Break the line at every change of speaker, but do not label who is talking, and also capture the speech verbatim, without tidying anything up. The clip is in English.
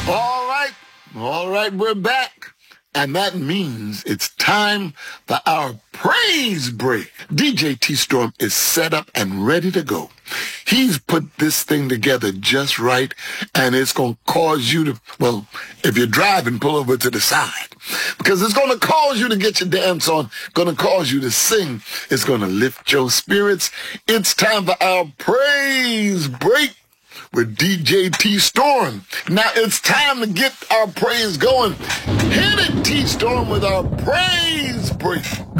All right. All right, we're back. And that means it's time for our praise break. D J T-Storm is set up and ready to go. He's put this thing together just right, and it's going to cause you to, well, if you're driving, pull over to the side. Because it's going to cause you to get your dance on, going to cause you to sing. It's going to lift your spirits. It's time for our praise break with D J T-Storm. Now it's time to get our praise going. Hit it, T-Storm, with our praise break.